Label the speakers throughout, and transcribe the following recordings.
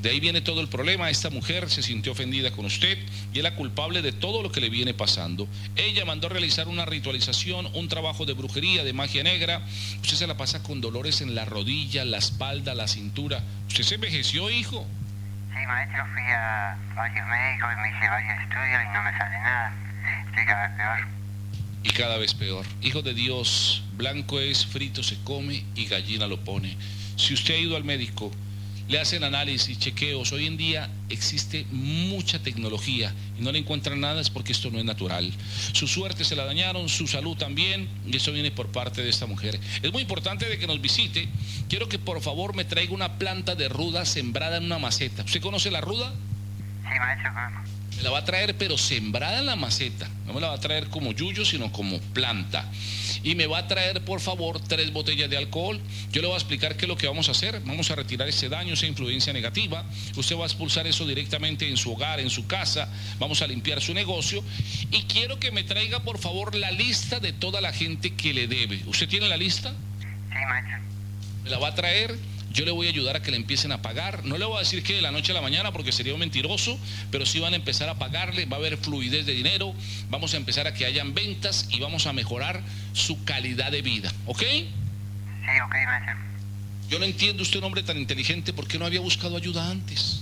Speaker 1: De ahí viene todo el problema. Esta mujer se sintió ofendida con usted y es la culpable de todo lo que le viene pasando. Ella mandó a realizar una ritualización, un trabajo de brujería, de magia negra. Usted se la pasa con dolores en la rodilla, la espalda, la cintura. ¿Usted se envejeció, hijo?
Speaker 2: Sí, maestro, fui a varios médicos y me hice varios estudios y no me sale nada. Estoy cada vez peor.
Speaker 1: Y cada vez peor. Hijo de Dios, blanco es, frito se come y gallina lo pone. Si usted ha ido al médico, le hacen análisis, chequeos, hoy en día existe mucha tecnología y no le encuentran nada, es porque esto no es natural. Su suerte se la dañaron, su salud también, y eso viene por parte de esta mujer. Es muy importante de que nos visite. Quiero que por favor me traiga una planta de ruda sembrada en una maceta. ¿Usted conoce la ruda?
Speaker 2: Sí, maestro, claro.
Speaker 1: Me la va a traer pero sembrada en la maceta. No me la va a traer como yuyo, sino como planta. Y me va a traer por favor 3 botellas de alcohol. Yo le voy a explicar qué es lo que vamos a hacer. Vamos a retirar ese daño, esa influencia negativa. Usted va a expulsar eso directamente en su hogar, en su casa. Vamos a limpiar su negocio. Y quiero que me traiga por favor la lista de toda la gente que le debe. ¿Usted tiene la lista?
Speaker 2: Sí, maestro.
Speaker 1: Me la va a traer. Yo le voy a ayudar a que le empiecen a pagar. No le voy a decir que de la noche a la mañana porque sería un mentiroso, pero sí van a empezar a pagarle, va a haber fluidez de dinero, vamos a empezar a que hayan ventas y vamos a mejorar su calidad de vida, ¿ok?
Speaker 2: Sí, ok, maestro.
Speaker 1: Yo no entiendo, usted un hombre tan inteligente, ¿por qué no había buscado ayuda antes?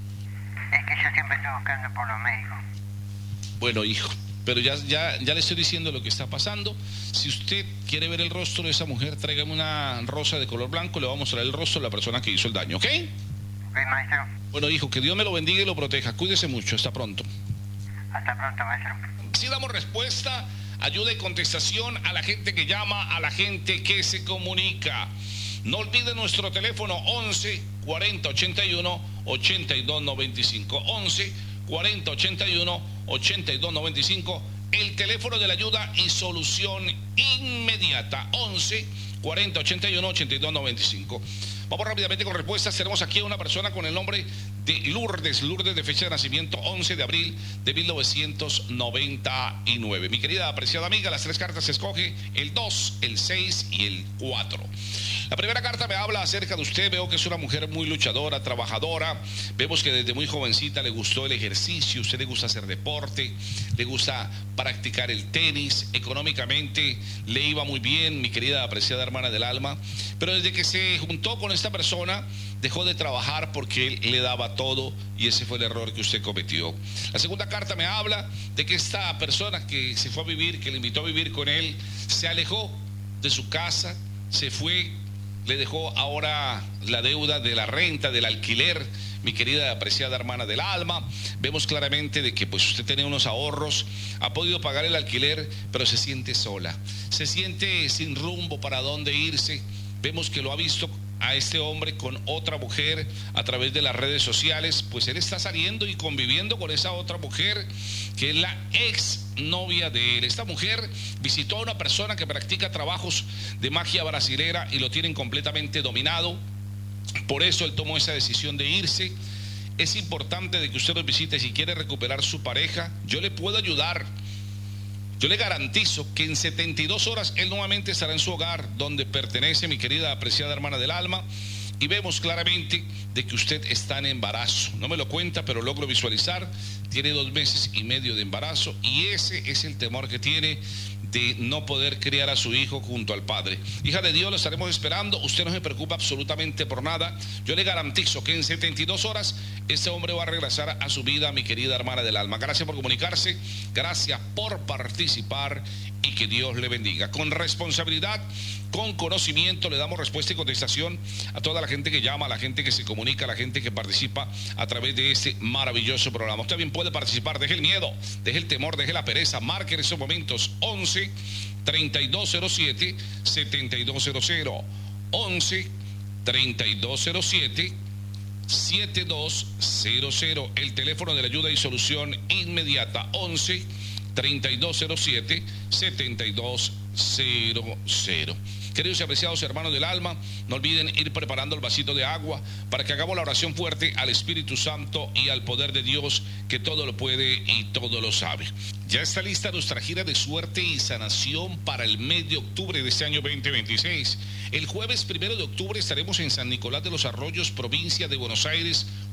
Speaker 2: Es que yo siempre estoy buscando por los médicos.
Speaker 1: Bueno, hijo, pero ya le estoy diciendo lo que está pasando. Si usted quiere ver el rostro de esa mujer, tráigame una rosa de color blanco, le voy a mostrar el rostro de la persona que hizo el daño, ¿ok?
Speaker 2: Ok, maestro.
Speaker 1: Bueno, hijo, que Dios me lo bendiga y lo proteja. Cuídese mucho, hasta pronto.
Speaker 2: Hasta pronto, maestro.
Speaker 1: Si damos respuesta, ayuda y contestación a la gente que llama, a la gente que se comunica. No olvide nuestro teléfono 11 40 81 82 95. 11 40 81 82 95. El teléfono de la ayuda y solución inmediata. 11 40 81 82 95. Vamos rápidamente con respuestas. Tenemos aquí a una persona con el nombre de Lourdes de fecha de nacimiento 11 de abril de 1999. Mi querida apreciada amiga, las 3 cartas se escoge el 2, el 6 y el 4. La primera carta me habla acerca de usted. Veo que es una mujer muy luchadora, trabajadora. Vemos que desde muy jovencita le gustó el ejercicio, usted le gusta hacer deporte, le gusta practicar el tenis, económicamente le iba muy bien, mi querida apreciada hermana del alma, pero desde que se juntó con esta persona dejó de trabajar porque él le daba todo y ese fue el error que usted cometió. La segunda carta me habla de que esta persona que se fue a vivir, que le invitó a vivir con él, se alejó de su casa, se fue, le dejó ahora la deuda de la renta, del alquiler. Mi querida apreciada hermana del alma, vemos claramente de que pues usted tiene unos ahorros, ha podido pagar el alquiler, pero se siente sola, se siente sin rumbo para dónde irse. Vemos que lo ha visto a este hombre con otra mujer a través de las redes sociales, pues él está saliendo y conviviendo con esa otra mujer que es la ex novia de él. Esta mujer visitó a una persona que practica trabajos de magia brasilera y lo tienen completamente dominado. Por eso él tomó esa decisión de irse. Es importante de que usted nos visite si quiere recuperar su pareja. Yo le puedo ayudar. Yo le garantizo que en 72 horas él nuevamente estará en su hogar donde pertenece, mi querida apreciada hermana del alma. Y vemos claramente de que usted está en embarazo. No me lo cuenta, pero logro visualizar. Tiene 2 meses y medio de embarazo y ese es el temor que tiene de no poder criar a su hijo junto al padre. Hija de Dios, lo estaremos esperando. Usted no se preocupa absolutamente por nada. Yo le garantizo que en 72 horas este hombre va a regresar a su vida, mi querida hermana del alma. Gracias por comunicarse, gracias por participar y que Dios le bendiga. Con responsabilidad, con conocimiento, le damos respuesta y contestación a toda la gente que llama, a la gente que se comunica, a la gente que participa a través de este maravilloso programa. Usted también puede participar, deje el miedo, deje el temor, deje la pereza, marque en esos momentos 11 3207 7200, 11 3207 7200, el teléfono de la ayuda y solución inmediata, 11 3207 7200. Queridos y apreciados hermanos del alma, no olviden ir preparando el vasito de agua para que hagamos la oración fuerte al Espíritu Santo y al poder de Dios que todo lo puede y todo lo sabe. Ya está lista nuestra gira de suerte y sanación para el mes de octubre de este año 2026. El jueves 1 de octubre estaremos en San Nicolás de los Arroyos, provincia de Buenos Aires,